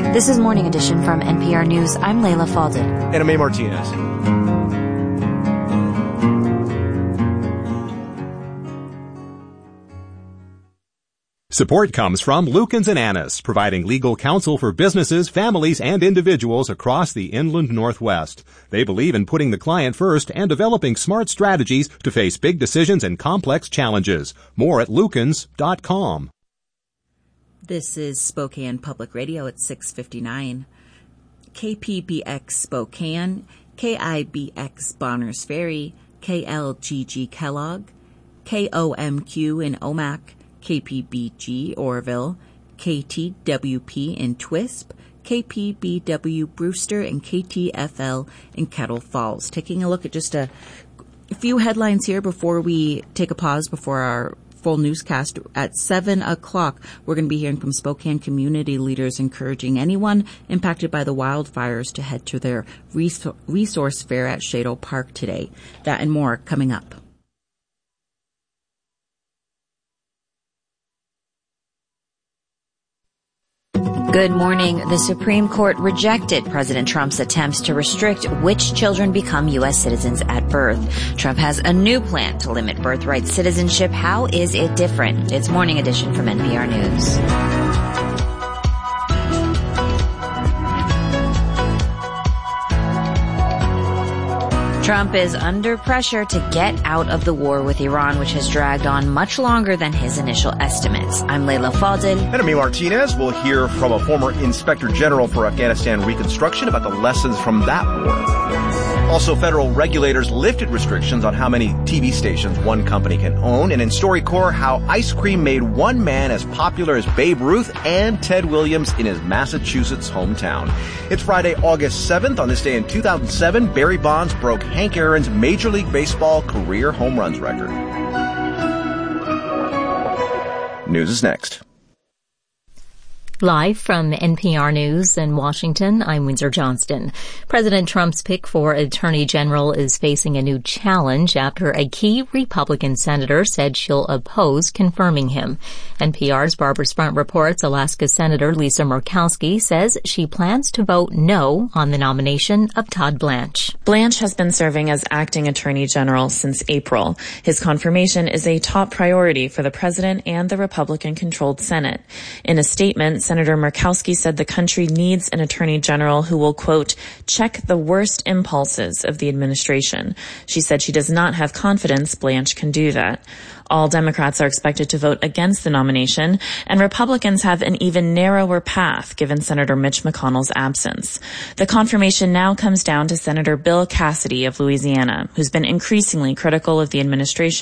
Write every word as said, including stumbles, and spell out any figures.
This is Morning Edition from N P R News. I'm Layla Faldin. And I'm May Martinez. Support comes from Lukens and Annis, providing legal counsel for businesses, families, and individuals across the inland Northwest. They believe in putting the client first and developing smart strategies to face big decisions and complex challenges. More at lukens dot com. This is Spokane Public Radio at six fifty-nine. K P B X Spokane, K I B X Bonners Ferry, K L G G Kellogg, K O M Q in Omak, K P B G Orville, K T W P in Twisp, K P B W Brewster, and K T F L in Kettle Falls. Taking a look at just a few headlines here before we take a pause before our full newscast. At seven o'clock, we're going to be hearing from Spokane community leaders encouraging anyone impacted by the wildfires to head to their resource fair at Shado Park today. That and more coming up. Good morning. The Supreme Court rejected President Trump's attempts to restrict which children become U S citizens at birth. Trump has a new plan to limit birthright citizenship. How is it different? It's Morning Edition from N P R News. Trump is under pressure to get out of the war with Iran, which has dragged on much longer than his initial estimates. I'm Layla Faldin. And I'm May Martinez. We'll hear from a former Inspector General for Afghanistan Reconstruction about the lessons from that war. Also, federal regulators lifted restrictions on how many T V stations one company can own. And in StoryCorps, how ice cream made one man as popular as Babe Ruth and Ted Williams in his Massachusetts hometown. It's Friday, August seventh. On this day in two thousand seven, Barry Bonds broke Hank Aaron's Major League Baseball career home runs record. News is next. Live from N P R News in Washington, I'm Windsor Johnston. President Trump's pick for Attorney General is facing a new challenge after a key Republican senator said she'll oppose confirming him. N P R's Barbara Sprunt reports Alaska Senator Lisa Murkowski says she plans to vote no on the nomination of Todd Blanche. Blanche has been serving as acting Attorney General since April. His confirmation is a top priority for the president and the Republican-controlled Senate. In a statement, Senator Murkowski said the country needs an attorney general who will, quote, check the worst impulses of the administration. She said she does not have confidence Blanche can do that. All Democrats are expected to vote against the nomination, and Republicans have an even narrower path given Senator Mitch McConnell's absence. The confirmation now comes down to Senator Bill Cassidy of Louisiana, who's been increasingly critical of the administration